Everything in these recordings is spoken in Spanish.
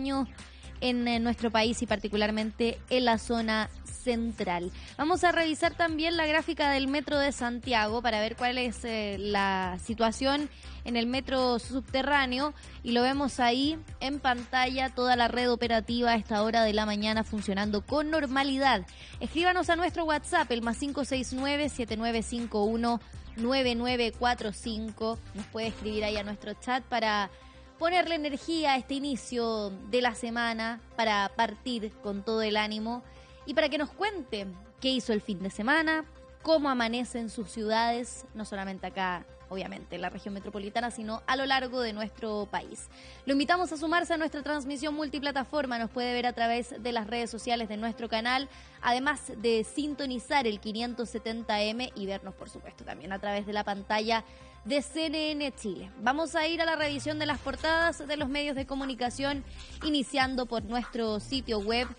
año en nuestro país y particularmente en la zona central. Vamos a revisar también la gráfica del Metro de Santiago para ver cuál es la situación en el metro subterráneo, y lo vemos ahí en pantalla, toda la red operativa a esta hora de la mañana funcionando con normalidad. Escríbanos a nuestro WhatsApp, el más 569-7951-9945. Nos puede escribir ahí a nuestro chat para ponerle energía a este inicio de la semana, para partir con todo el ánimo y para que nos cuente qué hizo el fin de semana, cómo amanece en sus ciudades, no solamente acá, obviamente, en la región metropolitana, sino a lo largo de nuestro país. Lo invitamos a sumarse a nuestra transmisión multiplataforma. Nos puede ver a través de las redes sociales de nuestro canal, además de sintonizar el 570M y vernos, por supuesto, también a través de la pantalla de CNN Chile. Vamos a ir a la revisión de las portadas de los medios de comunicación, iniciando por nuestro sitio web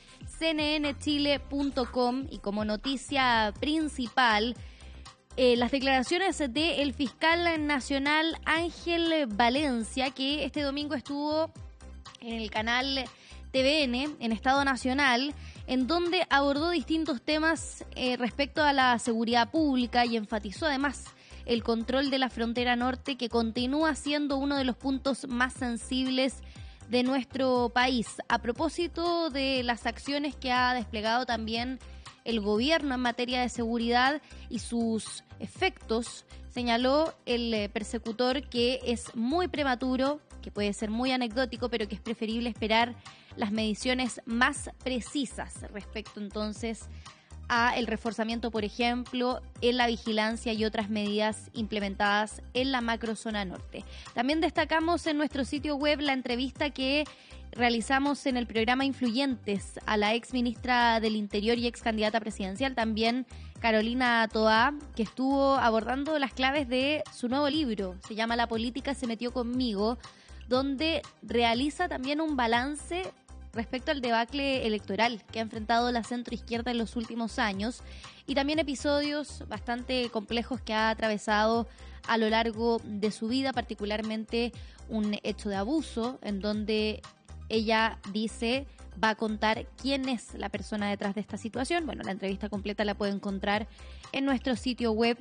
cnnchile.com, y como noticia principal, las declaraciones del fiscal nacional Ángel Valencia, que este domingo estuvo en el canal TVN, en Estado Nacional, en donde abordó distintos temas respecto a la seguridad pública y enfatizó además el control de la frontera norte, que continúa siendo uno de los puntos más sensibles de nuestro país. A propósito de las acciones que ha desplegado también el gobierno en materia de seguridad y sus efectos, señaló el persecutor que es muy prematuro, que puede ser muy anecdótico, pero que es preferible esperar las mediciones más precisas respecto entonces a el reforzamiento, por ejemplo, en la vigilancia y otras medidas implementadas en la macrozona norte. También destacamos en nuestro sitio web la entrevista que realizamos en el programa Influyentes a la ex ministra del Interior y ex candidata presidencial, también Carolina Toá, que estuvo abordando las claves de su nuevo libro. Se llama La política se metió conmigo, donde realiza también un balance respecto al debacle electoral que ha enfrentado la centroizquierda en los últimos años, y también episodios bastante complejos que ha atravesado a lo largo de su vida, particularmente un hecho de abuso en donde ella dice va a contar quién es la persona detrás de esta situación. Bueno, la entrevista completa la puede encontrar en nuestro sitio web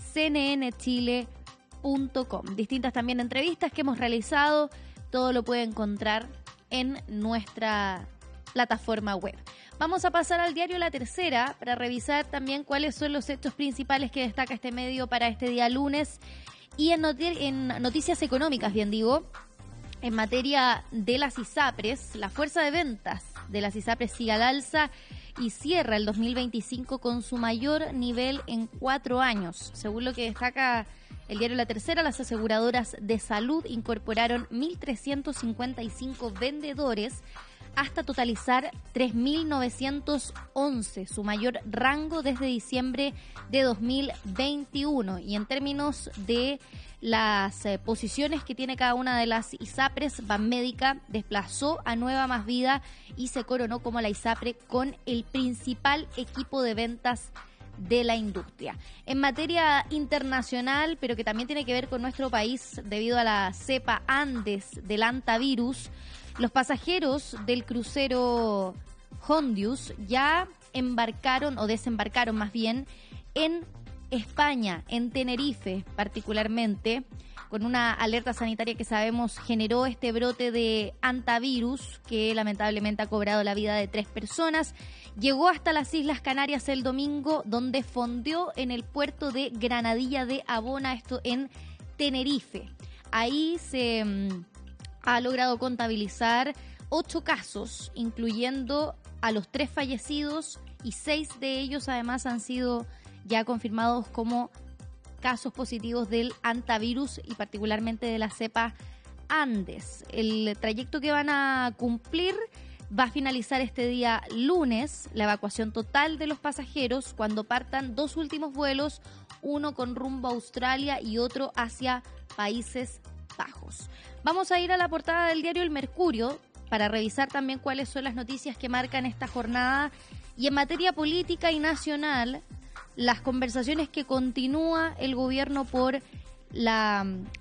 cnnchile.com. Distintas también entrevistas que hemos realizado, todo lo puede encontrar en nuestra plataforma web. Vamos a pasar al diario La Tercera para revisar también cuáles son los hechos principales que destaca este medio para este día lunes. Y en noticias económicas, bien digo, en materia de las ISAPRES, la fuerza de ventas de las ISAPRES sigue al alza y cierra el 2025 con su mayor nivel en 4 años. Según lo que destaca el diario La Tercera, las aseguradoras de salud incorporaron 1.355 vendedores hasta totalizar 3.911, su mayor rango desde diciembre de 2021. Y en términos de las posiciones que tiene cada una de las ISAPRES, Banmédica desplazó a Nueva Más Vida y se coronó como la ISAPRE con el principal equipo de ventas de la industria. En materia internacional, pero que también tiene que ver con nuestro país debido a la cepa Andes del hantavirus, los pasajeros del crucero Hondius ya embarcaron o desembarcaron más bien en España, en Tenerife particularmente, con una alerta sanitaria que sabemos generó este brote de hantavirus que lamentablemente ha cobrado la vida de 3 personas. Llegó hasta las Islas Canarias el domingo, donde fondeó en el puerto de Granadilla de Abona, esto en Tenerife. Ahí se ha logrado contabilizar 8 casos, incluyendo a los 3 fallecidos, y 6 de ellos además han sido ya confirmados como casos positivos del hantavirus y particularmente de la cepa Andes. El trayecto que van a cumplir va a finalizar este día lunes, la evacuación total de los pasajeros cuando partan 2 últimos vuelos, uno con rumbo a Australia y otro hacia Países Bajos. Vamos a ir a la portada del diario El Mercurio para revisar también cuáles son las noticias que marcan esta jornada. Y en materia política y nacional, las conversaciones que continúa el gobierno por la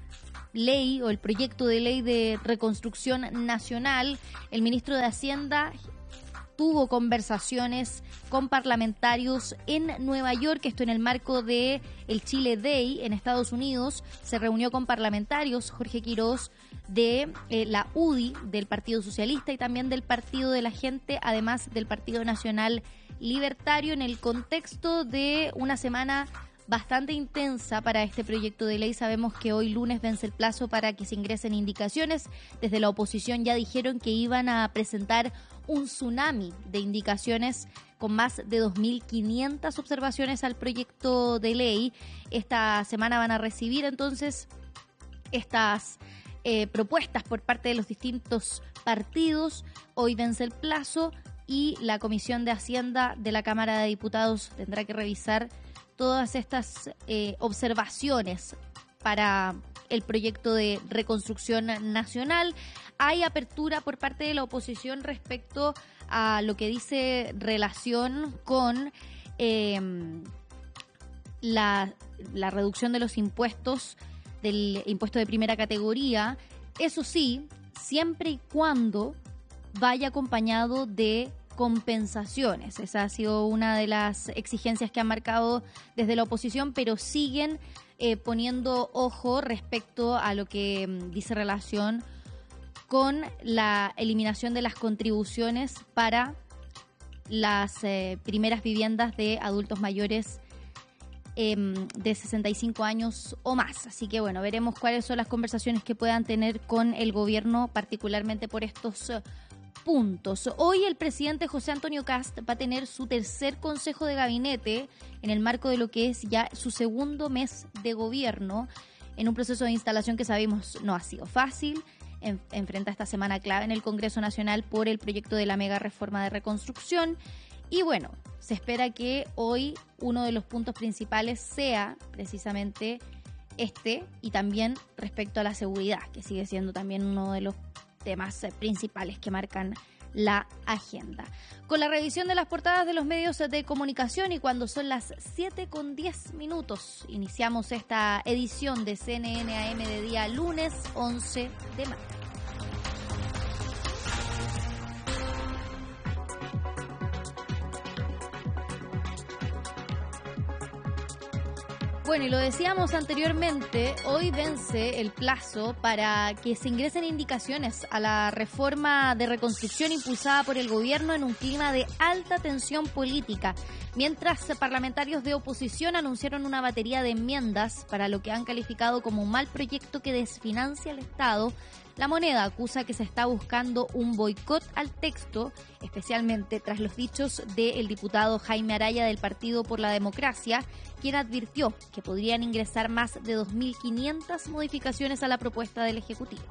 ley o el proyecto de ley de reconstrucción nacional, el ministro de Hacienda tuvo conversaciones con parlamentarios en Nueva York, esto en el marco de el Chile Day en Estados Unidos. Se reunió con parlamentarios, Jorge Quirós, de la UDI, del Partido Socialista y también del Partido de la Gente, además del Partido Nacional Libertario, en el contexto de una semana bastante intensa para este proyecto de ley. Sabemos que hoy lunes vence el plazo para que se ingresen indicaciones. Desde la oposición ya dijeron que iban a presentar un tsunami de indicaciones con más de 2.500 observaciones al proyecto de ley. Esta semana van a recibir entonces estas propuestas por parte de los distintos partidos. Hoy vence el plazo y la Comisión de Hacienda de la Cámara de Diputados tendrá que revisar todas estas observaciones para el proyecto de reconstrucción nacional. Hay apertura por parte de la oposición respecto a lo que dice relación con la reducción de los impuestos, del impuesto de primera categoría. Eso sí, siempre y cuando vaya acompañado de compensaciones. Esa ha sido una de las exigencias que han marcado desde la oposición, pero siguen poniendo ojo respecto a lo que dice relación con la eliminación de las contribuciones para las primeras viviendas de adultos mayores de 65 años o más. Así que bueno, veremos cuáles son las conversaciones que puedan tener con el gobierno, particularmente por estos puntos. Hoy el presidente José Antonio Kast va a tener su tercer consejo de gabinete en el marco de lo que es ya su segundo mes de gobierno, en un proceso de instalación que sabemos no ha sido fácil. Enfrenta esta semana clave en el Congreso Nacional por el proyecto de la mega reforma de reconstrucción. Y bueno, se espera que hoy uno de los puntos principales sea precisamente este, y también respecto a la seguridad, que sigue siendo también uno de los temas principales que marcan la agenda. Con la revisión de las portadas de los medios de comunicación y cuando son las 7:10, iniciamos esta edición de CNN AM de día lunes 11 de mayo. Bueno, y lo decíamos anteriormente, hoy vence el plazo para que se ingresen indicaciones a la reforma de reconstrucción impulsada por el gobierno en un clima de alta tensión política, mientras parlamentarios de oposición anunciaron una batería de enmiendas para lo que han calificado como un mal proyecto que desfinancia al Estado. La Moneda acusa que se está buscando un boicot al texto, especialmente tras los dichos del diputado Jaime Araya del Partido por la Democracia, quien advirtió que podrían ingresar más de 2.500 modificaciones a la propuesta del Ejecutivo.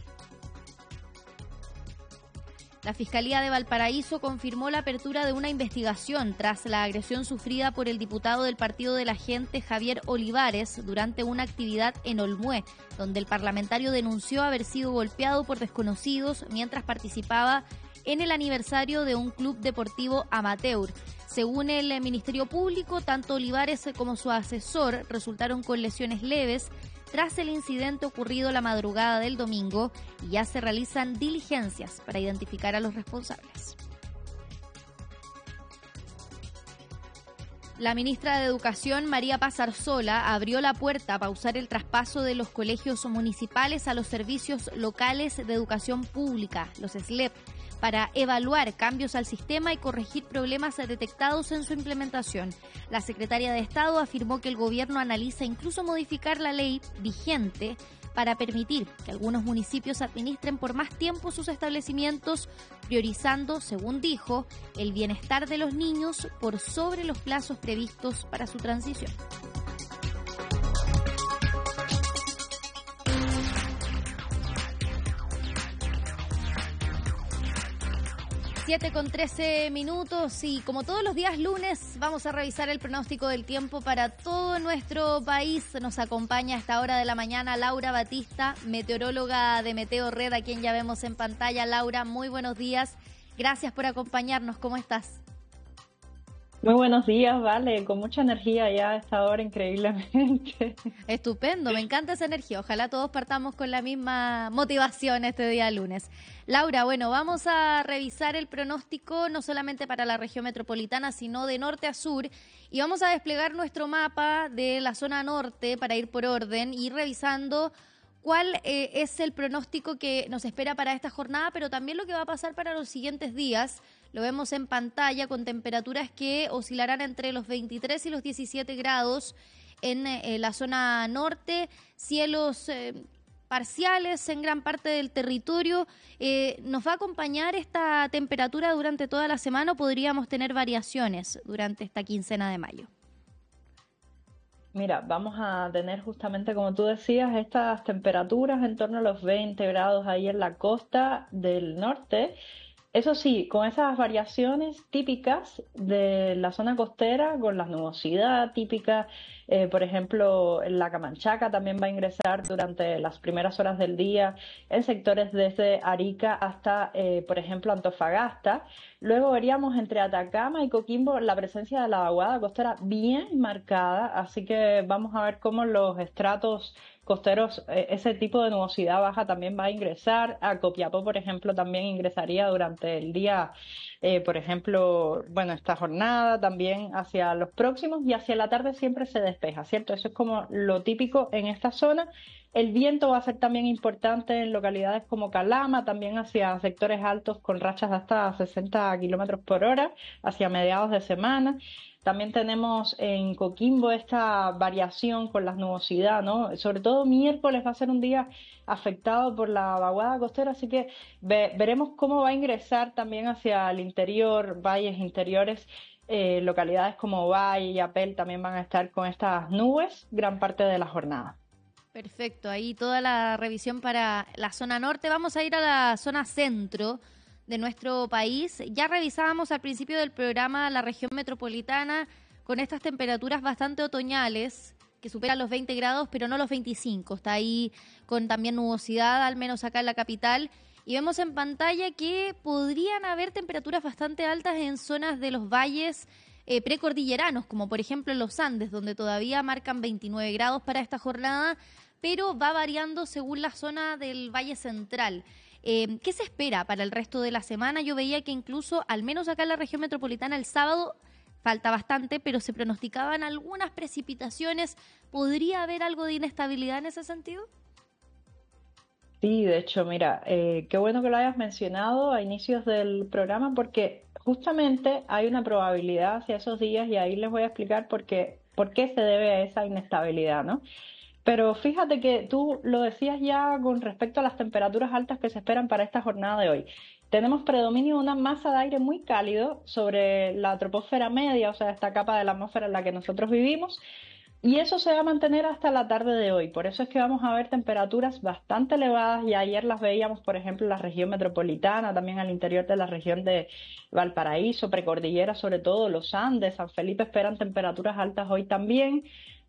La Fiscalía de Valparaíso confirmó la apertura de una investigación tras la agresión sufrida por el diputado del Partido de la Gente, Javier Olivares, durante una actividad en Olmué, donde el parlamentario denunció haber sido golpeado por desconocidos mientras participaba en el aniversario de un club deportivo amateur. Según el Ministerio Público, tanto Olivares como su asesor resultaron con lesiones leves tras el incidente ocurrido la madrugada del domingo, y ya se realizan diligencias para identificar a los responsables. La ministra de Educación, María Paz Arzola, abrió la puerta a pausar el traspaso de los colegios municipales a los servicios locales de educación pública, los SLEP, para evaluar cambios al sistema y corregir problemas detectados en su implementación. La secretaria de Estado afirmó que el gobierno analiza incluso modificar la ley vigente para permitir que algunos municipios administren por más tiempo sus establecimientos, priorizando, según dijo, el bienestar de los niños por sobre los plazos previstos para su transición. 7:13 y como todos los días lunes vamos a revisar el pronóstico del tiempo para todo nuestro país. Nos acompaña a esta hora de la mañana Laura Batista, meteoróloga de Meteo Red, a quien ya vemos en pantalla. Laura, muy buenos días. Gracias por acompañarnos. ¿Cómo estás? Muy buenos días, vale, con mucha energía ya a esta hora, increíblemente. Estupendo, me encanta esa energía. Ojalá todos partamos con la misma motivación este día lunes. Laura, bueno, vamos a revisar el pronóstico no solamente para la región metropolitana, sino de norte a sur. Y vamos a desplegar nuestro mapa de la zona norte para ir por orden y revisando cuál es el pronóstico que nos espera para esta jornada, pero también lo que va a pasar para los siguientes días. Lo vemos en pantalla con temperaturas que oscilarán entre los 23 y los 17 grados en la zona norte, cielos parciales en gran parte del territorio. ¿Nos va a acompañar esta temperatura durante toda la semana o podríamos tener variaciones durante esta quincena de mayo? Mira, vamos a tener justamente, como tú decías, estas temperaturas en torno a los 20 grados ahí en la costa del norte. Eso sí, con esas variaciones típicas de la zona costera, con la nubosidad típica, por ejemplo, en la Camanchaca también va a ingresar durante las primeras horas del día en sectores desde Arica hasta, por ejemplo, Antofagasta. Luego veríamos entre Atacama y Coquimbo la presencia de la vaguada costera bien marcada, así que vamos a ver cómo los estratos costeros, ese tipo de nubosidad baja también va a ingresar. A Copiapó, por ejemplo, también ingresaría durante el día, por ejemplo, bueno, esta jornada, también hacia los próximos y hacia la tarde siempre se despeja, ¿cierto? Eso es como lo típico en esta zona. El viento va a ser también importante en localidades como Calama, también hacia sectores altos con rachas de hasta 60 kilómetros por hora, hacia mediados de semana. También tenemos en Coquimbo esta variación con la nubosidad, ¿no? Sobre todo miércoles va a ser un día afectado por la vaguada costera, así que veremos cómo va a ingresar también hacia el interior, valles interiores, localidades como Valle y Apel también van a estar con estas nubes gran parte de la jornada. Perfecto, ahí toda la revisión para la zona norte. Vamos a ir a la zona centro de nuestro país. Ya revisábamos al principio del programa la región metropolitana con estas temperaturas bastante otoñales, que superan los 20 grados, pero no los 25. Está ahí con también nubosidad, al menos acá en la capital. Y vemos en pantalla que podrían haber temperaturas bastante altas en zonas de los valles precordilleranos, como por ejemplo en los Andes, donde todavía marcan 29 grados para esta jornada, pero va variando según la zona del Valle Central. ¿Qué se espera para el resto de la semana? Yo veía que incluso, al menos acá en la región metropolitana, el sábado falta bastante, pero se pronosticaban algunas precipitaciones. ¿Podría haber algo de inestabilidad en ese sentido? Sí, de hecho, mira, qué bueno que lo hayas mencionado a inicios del programa porque justamente hay una probabilidad hacia esos días y ahí les voy a explicar por qué se debe a esa inestabilidad, ¿no? Pero fíjate que tú lo decías ya con respecto a las temperaturas altas que se esperan para esta jornada de hoy. Tenemos predominio de una masa de aire muy cálido sobre la troposfera media, o sea, esta capa de la atmósfera en la que nosotros vivimos, y eso se va a mantener hasta la tarde de hoy. Por eso es que vamos a ver temperaturas bastante elevadas y ayer las veíamos, por ejemplo, en la región metropolitana, también al interior de la región de Valparaíso, precordillera, sobre todo los Andes, San Felipe esperan temperaturas altas hoy también.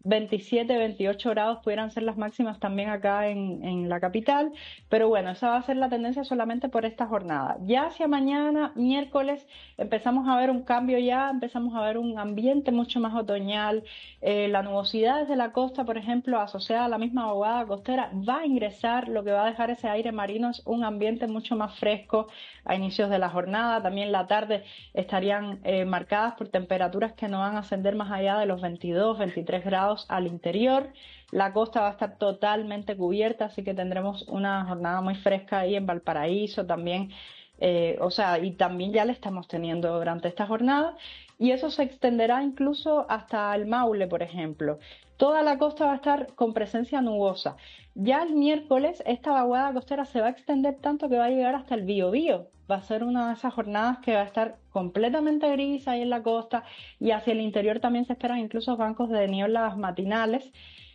27, 28 grados pudieran ser las máximas también acá en la capital, pero bueno, esa va a ser la tendencia solamente por esta jornada. Ya hacia mañana, miércoles, empezamos a ver un cambio ya, empezamos a ver un ambiente mucho más otoñal. La nubosidad desde la costa, por ejemplo, asociada a la misma vaguada costera, va a ingresar, lo que va a dejar ese aire marino es un ambiente mucho más fresco a inicios de la jornada. También la tarde estarían marcadas por temperaturas que no van a ascender más allá de los 22, 23 grados al interior. La costa va a estar totalmente cubierta, así que tendremos una jornada muy fresca ahí en Valparaíso también. O sea, y también ya le estamos teniendo durante esta jornada y eso se extenderá incluso hasta el Maule, por ejemplo. Toda la costa va a estar con presencia nubosa. Ya el miércoles esta vaguada costera se va a extender tanto que va a llegar hasta el Biobío. Va a ser una de esas jornadas que va a estar completamente gris ahí en la costa y hacia el interior también se esperan incluso bancos de nieblas matinales.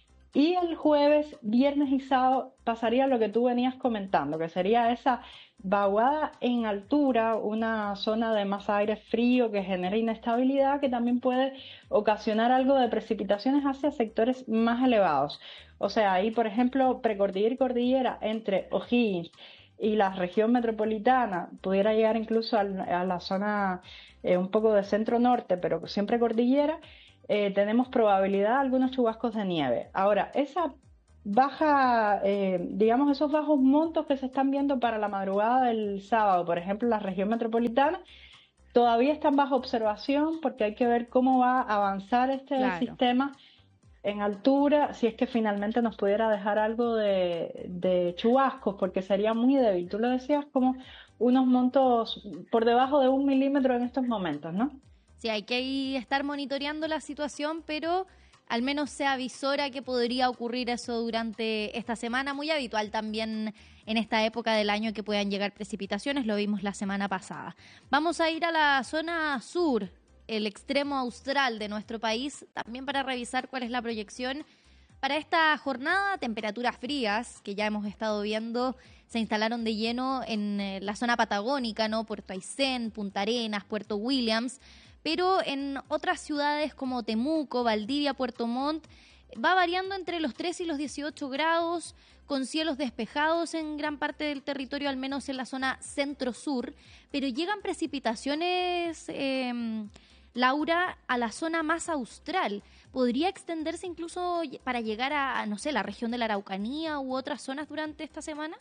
Y el jueves, viernes y sábado pasaría lo que tú venías comentando, que sería esa vaguada en altura, una zona de masa aire frío que genera inestabilidad, que también puede ocasionar algo de precipitaciones hacia sectores más elevados. O sea, ahí, por ejemplo, precordillera y cordillera entre O'Higgins y la región metropolitana, pudiera llegar incluso a la zona un poco de centro-norte, pero siempre cordillera, tenemos probabilidad de algunos chubascos de nieve. Ahora, esa baja, digamos, esos bajos montos que se están viendo para la madrugada del sábado, por ejemplo, en la región metropolitana, todavía están bajo observación porque hay que ver cómo va a avanzar este sistema en altura, si es que finalmente nos pudiera dejar algo de chubascos, porque sería muy débil. Tú lo decías, como unos montos por debajo de 1 milímetro en estos momentos, ¿no? Sí, hay que estar monitoreando la situación, pero al menos se avisora que podría ocurrir eso durante esta semana. Muy habitual también en esta época del año que puedan llegar precipitaciones, lo vimos la semana pasada. Vamos a ir a la zona sur, el extremo austral de nuestro país, también para revisar cuál es la proyección para esta jornada. Temperaturas frías que ya hemos estado viendo se instalaron de lleno en la zona patagónica, ¿no? Puerto Aysén, Punta Arenas, Puerto Williams, pero en otras ciudades como Temuco, Valdivia, Puerto Montt, va variando entre los 3 y los 18 grados, con cielos despejados en gran parte del territorio, al menos en la zona centro-sur, pero llegan precipitaciones, Laura, a la zona más austral. ¿Podría extenderse incluso para llegar a, no sé, la región de la Araucanía u otras zonas durante esta semana?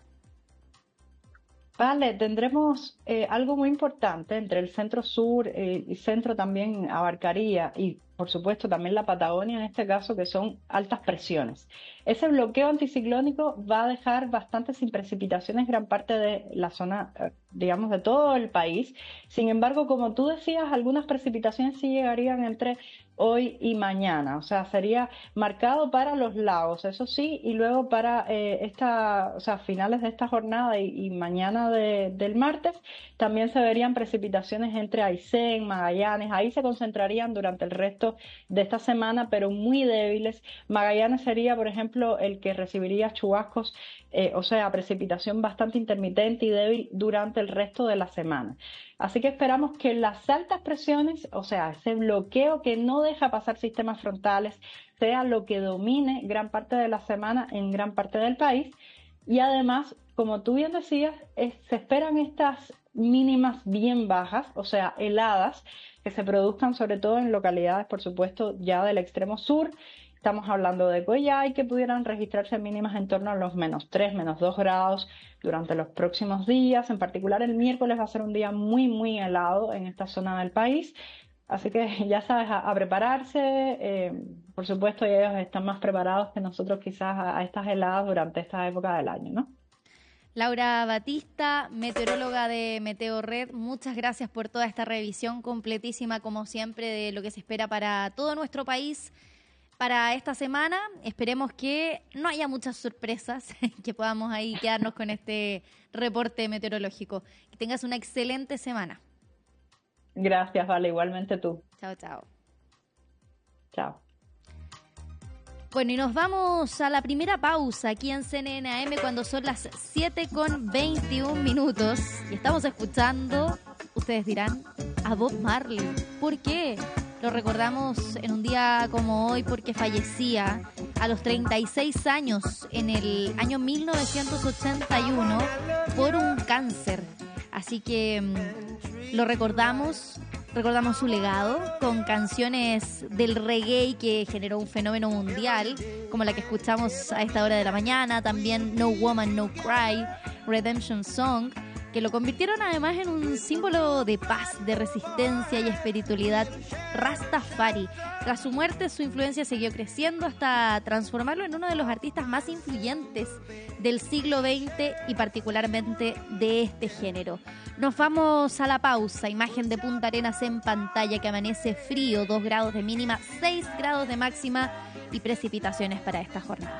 Vale, tendremos algo muy importante entre el centro-sur y centro también abarcaría, y por supuesto también la Patagonia en este caso, que son altas presiones. Ese bloqueo anticiclónico va a dejar bastante sin precipitaciones gran parte de la zona, digamos, de todo el país. Sin embargo, como tú decías, algunas precipitaciones sí llegarían entre hoy y mañana, o sea, sería marcado para los lagos, eso sí, y luego para finales de esta jornada y mañana del martes, también se verían precipitaciones entre Aysén, Magallanes, ahí se concentrarían durante el resto de esta semana, pero muy débiles. Magallanes sería, por ejemplo, el que recibiría chubascos, precipitación bastante intermitente y débil durante el resto de la semana. Así que esperamos que las altas presiones, o sea, ese bloqueo que no deja pasar sistemas frontales, sea lo que domine gran parte de la semana en gran parte del país. Y además, como tú bien decías, se esperan estas mínimas bien bajas, o sea, heladas, que se produzcan sobre todo en localidades, por supuesto, ya del extremo sur. Estamos hablando de Coyhai, que pudieran registrarse mínimas en torno a los -3, -2 grados durante los próximos días. En particular, el miércoles va a ser un día muy, muy helado en esta zona del país. Así que ya sabes, a prepararse. Por supuesto, ellos están más preparados que nosotros quizás a estas heladas durante esta época del año, ¿no? Laura Batista, meteoróloga de Meteorred, muchas gracias por toda esta revisión completísima, como siempre, de lo que se espera para todo nuestro país para esta semana. Esperemos que no haya muchas sorpresas, que podamos ahí quedarnos con este reporte meteorológico. Que tengas una excelente semana. Gracias, Vale, igualmente tú. Chao, chao. Chao. Bueno, y nos vamos a la primera pausa aquí en CNN AM cuando son las 7:21. Y estamos escuchando, ustedes dirán, a Bob Marley. ¿Por qué? Lo recordamos en un día como hoy porque fallecía a los 36 años en el año 1981 por un cáncer. Así que lo recordamos su legado con canciones del reggae que generó un fenómeno mundial, como la que escuchamos a esta hora de la mañana, también No Woman, No Cry, Redemption Song, que lo convirtieron además en un símbolo de paz, de resistencia y espiritualidad Rastafari. Tras su muerte, su influencia siguió creciendo hasta transformarlo en uno de los artistas más influyentes del siglo XX y particularmente de este género. Nos vamos a la pausa. Imagen de Punta Arenas en pantalla, que amanece frío, 2 grados de mínima, 6 grados de máxima y precipitaciones para esta jornada.